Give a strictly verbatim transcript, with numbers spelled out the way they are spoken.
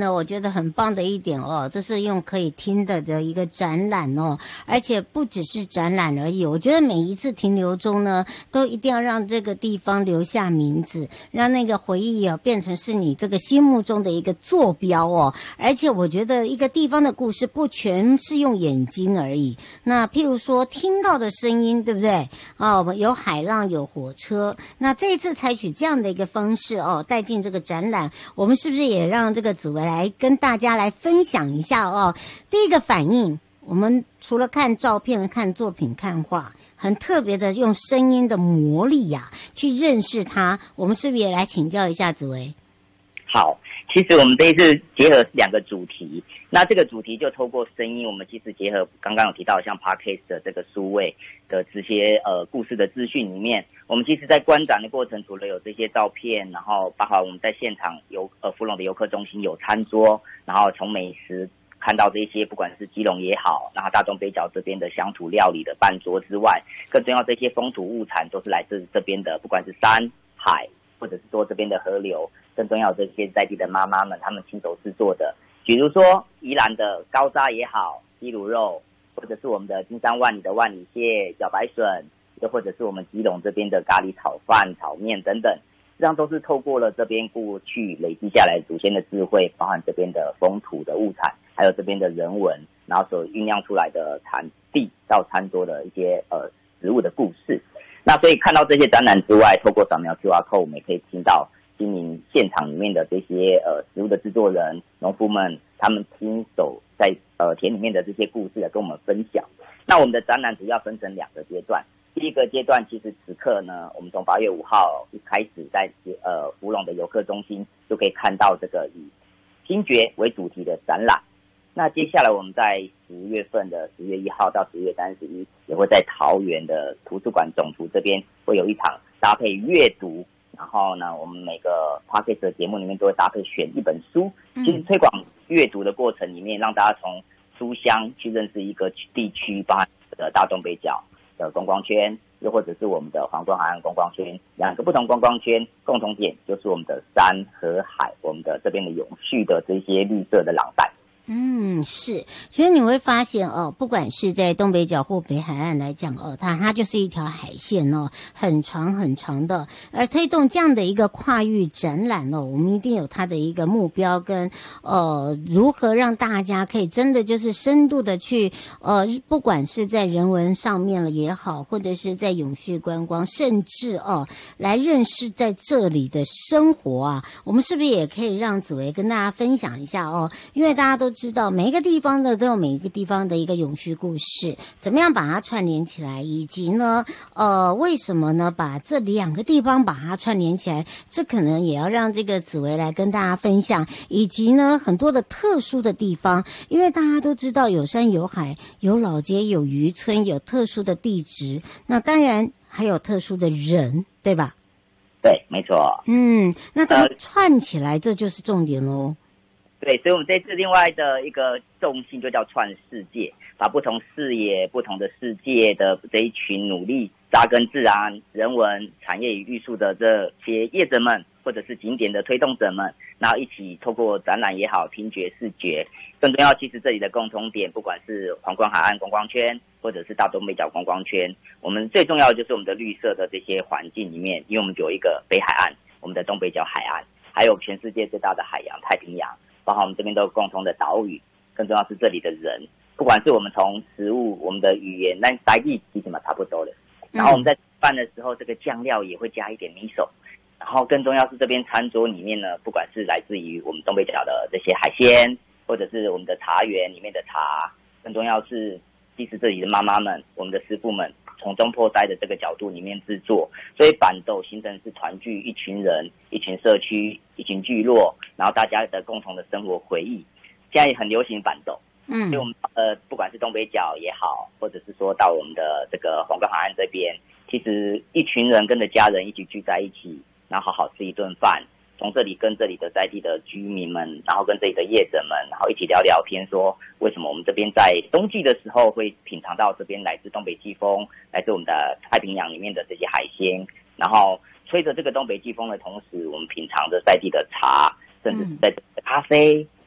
呢，我觉得很棒的一点哦，这是用可以听的的一个展览哦，而且不只是展览而已。我觉得每一次停留中呢，都一定要让这个地方留下名字，让那个回忆哦变成是你这个心目中的一个坐标哦。而且我觉得一个地方的故事不全是用眼睛而已，那譬如说听到的声音，对不对？哦，我们有海浪，有火车。那这一次采取这样的一个方式哦，带进这个展览，我们是不是也让这个紫薇来跟大家来分享一下哦？第一个反应，我们除了看照片、看作品、看画，很特别的用声音的魔力呀、啊，去认识它。我们是不是也来请教一下紫薇？ 好，其实我们这一次结合两个主题，那这个主题就透过声音，我们其实结合刚刚有提到像 Podcast 的这个数位的这些呃故事的资讯里面，我们其实在观展的过程，除了有这些照片，然后包括我们在现场游呃福隆的游客中心有餐桌，然后从美食看到这些不管是基隆也好，然后大东北角这边的乡土料理的办桌之外，更重要这些风土物产都是来自这边的，不管是山海或者是说这边的河流，更重要这些在地的妈妈们他们亲手制作的，比如说宜兰的高渣也好，西卤肉，或者是我们的金山万里的万里蟹、茭白笋，又或者是我们基隆这边的咖喱炒饭、炒面等等，这样都是透过了这边过去累积下来祖先的智慧，包含这边的风土的物产，还有这边的人文，然后所酝酿出来的产地到餐桌的一些呃食物的故事。那所以看到这些展览之外，透过扫描 Q R code， 我们也可以听到经营现场里面的这些呃食物的制作人、农夫们，他们亲手在呃田里面的这些故事来跟我们分享。那我们的展览主要分成两个阶段，第一个阶段其实此刻呢，我们从八月五号一开始在呃福隆的游客中心就可以看到这个以听觉为主题的展览。那接下来我们在十月份的十月一号到十月三十一，也会在桃园的图书馆总图这边会有一场搭配阅读，然后呢，我们每个 podcast 的节目里面都会搭配选一本书，其实推广阅读的过程里面，让大家从书香去认识一个地区，包含的大东北角的观光圈，又或者是我们的皇冠海岸观光圈，两个不同观光圈共同点就是我们的山和海，我们的这边的永续的这些绿色的廊带。 嗯，是，其实你会发现哦，不管是在东北角或北海岸来讲哦，它它就是一条海线哦，很长很长的。而推动这样的一个跨域展览哦，我们一定有它的一个目标跟呃，如何让大家可以真的就是深度的去呃，不管是在人文上面了也好，或者是在永续观光，甚至哦来认识在这里的生活啊，我们是不是也可以让紫薇跟大家分享一下哦？因为大家都知道每一个地方的都有每一个地方的一个永续故事，怎么样把它串联起来，以及呢呃为什么呢把这两个地方把它串联起来，这可能也要让这个紫薇来跟大家分享，以及呢很多的特殊的地方，因为大家都知道有山有海，有老街，有渔村，有特殊的地质，那当然还有特殊的人，对吧？ 对，没错。 嗯，那怎么串起来，呃、这就是重点咯。 对，所以我们这次另外的一个重心就叫串世界，把不同视野、不同的世界的这一群努力扎根自然、人文、产业与艺术的这些业者们，或者是景点的推动者们，然后一起透过展览也好、听觉、视觉，更重要，其实这里的共同点，不管是皇冠海岸观光圈，或者是大东北角观光圈，我们最重要的就是我们的绿色的这些环境里面，因为我们有一个北海岸，我们的东北角海岸，还有全世界最大的海洋太平洋。包括我们这边都有共同的岛屿，更重要是这里的人，不管是我们从食物、我们的语言，那台语其实嘛差不多的。然后我们在吃饭的时候，这个酱料也会加一点米手。然后更重要是这边餐桌里面呢，不管是来自于我们东北角的这些海鲜，或者是我们的茶园里面的茶，更重要是其实这里的妈妈们、我们的师傅们从中破塞的这个角度里面制作，所以板豆形成是团聚一群人、一群社区、一群聚落，然后大家的共同的生活回忆。现在也很流行板豆，嗯，所以我们呃不管是东北角也好，或者是说到我们的这个皇冠海岸这边，其实一群人跟着家人一起聚在一起，然后好好吃一顿饭。从这里跟这里的在地的居民们，然后跟这里的业者们，然后一起聊聊天，说为什么我们这边在冬季的时候会品尝到这边来自东北季风，来自我们的太平洋里面的这些海鲜，然后吹着这个东北季风的同时，我们品尝着在地的茶，甚至是在地的咖啡，